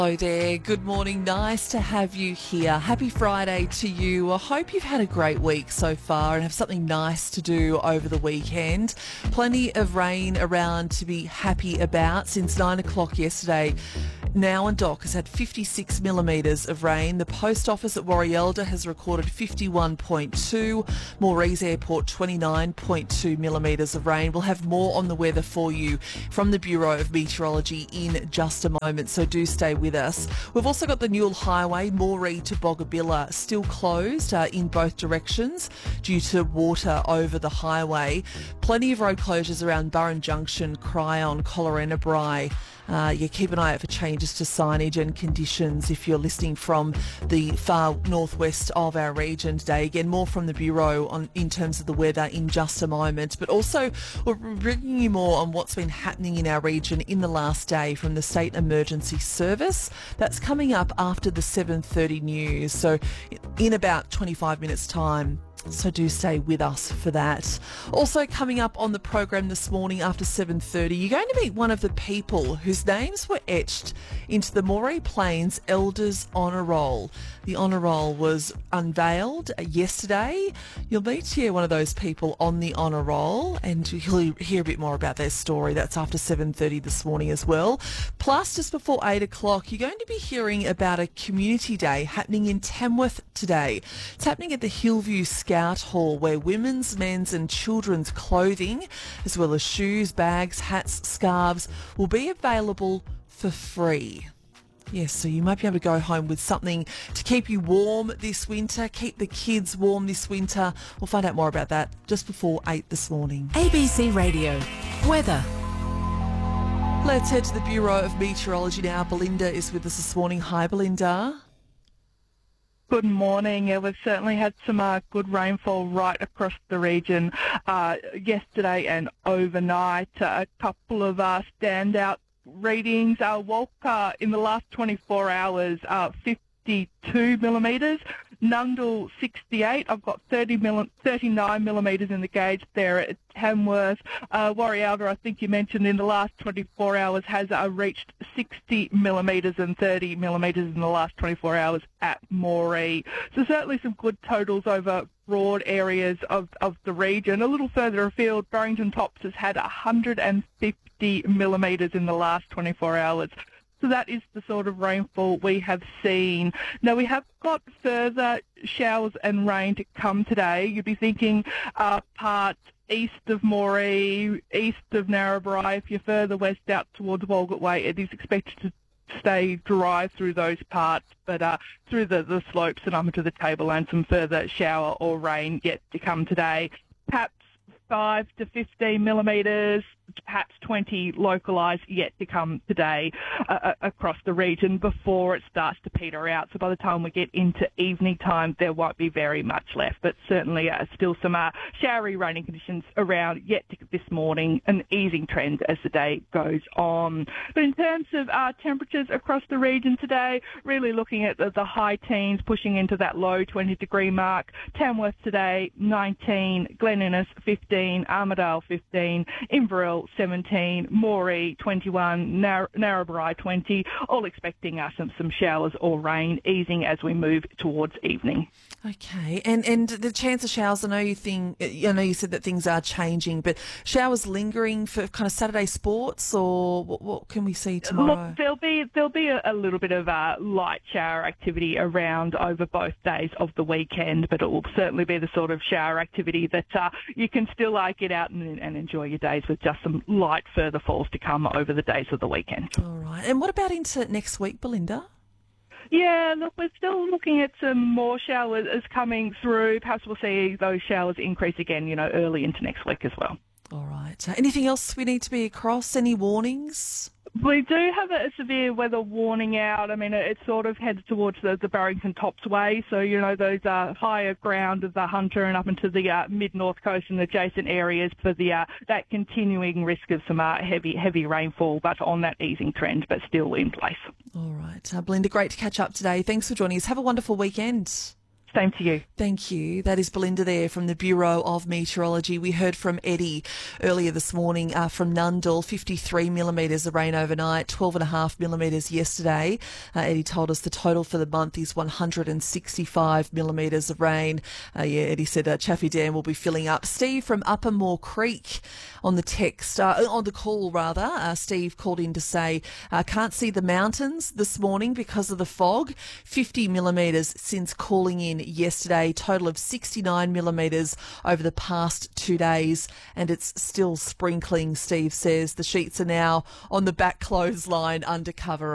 Hello there. Good morning. Nice to have you here. Happy Friday to you. I hope you've had a great week so far and have something nice to do over the weekend. Plenty of rain around to be happy about since 9 o'clock yesterday. Now Dock has had 56 millimetres of rain. The post office at Warialda has recorded 51.2. Morrees Airport 29.2 millimetres of rain. We'll have more on the weather for you from the Bureau of Meteorology in just a moment, so do stay with us. We've also got the Newell Highway, Moree to Boggabilla, still closed in both directions due to water over the highway. Plenty of road closures around Burren Junction, Cryon, Collarenebri. Keep an eye out for changes to signage and conditions if you're listening from the far northwest of our region today. Again, more from the Bureau in terms of the weather in just a moment. But also, we're bringing you more on what's been happening in our region in the last day from the State Emergency Service. That's coming up after the 7:30 news. So in about 25 minutes' time. So do stay with us for that. Also coming up on the program this morning after 7:30, you're going to meet one of the people whose names were etched into the Moree Plains Elders Honour Roll. The Honour Roll was unveiled yesterday. You'll meet here one of those people on the Honour Roll and you'll hear a bit more about their story. That's after 7:30 this morning as well. Plus, just before 8 o'clock, you're going to be hearing about a community day happening in Tamworth today. It's happening at the Hillview Scout Hall, where women's, men's and children's clothing, as well as shoes, bags, hats, scarves, will be available for free. Yes, so you might be able to go home with something to keep you warm this winter, keep the kids warm this winter. We'll find out more about that just before 8 this morning. ABC Radio. Weather. Let's head to the Bureau of Meteorology now. Belinda is with us this morning. Hi, Belinda. Good morning. Yeah, we've certainly had some good rainfall right across the region yesterday and overnight. A couple of standout readings. Walker in the last 24 hours, 52 millimetres. Nundle 68. I've got 39 millimetres in the gauge there at Tamworth. Warialda, I think you mentioned in the last 24 hours, has reached 60 millimetres and 30 millimetres in the last 24 hours at Moree. So certainly some good totals over broad areas of the region. A little further afield, Barrington Tops has had 150 millimetres in the last 24 hours. So that is the sort of rainfall we have seen. Now, we have got further showers and rain to come today. You'd be thinking parts east of Moree, east of Narrabri. If you're further west out towards Walgett Way, it is expected to stay dry through those parts, but through the slopes and up into the tableland, some further shower or rain yet to come today. Perhaps 5 to 15 millimetres, perhaps 20 localised yet to come today across the region before it starts to peter out. So by the time we get into evening time, there won't be very much left, but certainly still some showery raining conditions around yet this morning, an easing trend as the day goes on. But in terms of temperatures across the region today, really looking at the high teens, pushing into that low 20-degree mark. Tamworth today, 19, Glen Innes, 15, Armidale, 15, Inverell, 17, Moree 21, Narrabri 20, all expecting some showers or rain, easing as we move towards evening. Okay, and the chance of showers, I know you said that things are changing, but showers lingering for kind of Saturday sports, or what can we see tomorrow? Look, there'll be a little bit of light shower activity around over both days of the weekend, but it will certainly be the sort of shower activity that you can still get out and enjoy your days with just some light further falls to come over the days of the weekend. All right, and what about into next week, Belinda? Yeah, look, we're still looking at some more showers coming through. Perhaps we'll see those showers increase again, early into next week as well. All right. Anything else we need to be across? Any warnings? We do have a severe weather warning out. I mean, it sort of heads towards the Barrington Tops way. So, those higher ground of the Hunter and up into the mid-north coast and adjacent areas for that continuing risk of some heavy rainfall, but on that easing trend, but still in place. All right. Belinda, great to catch up today. Thanks for joining us. Have a wonderful weekend. Same to you. Thank you. That is Belinda there from the Bureau of Meteorology. We heard from Eddie earlier this morning from Nundle, 53 millimetres of rain overnight, 12.5 millimetres yesterday. Eddie told us the total for the month is 165 millimetres of rain. Eddie said Chaffey Dam will be filling up. Steve from Uppermore Creek on the text, on the call rather. Steve called in to say, can't see the mountains this morning because of the fog. 50 millimetres since calling in yesterday, total of 69 millimetres over the past 2 days, and it's still sprinkling, Steve says. The sheets are now on the back clothesline under cover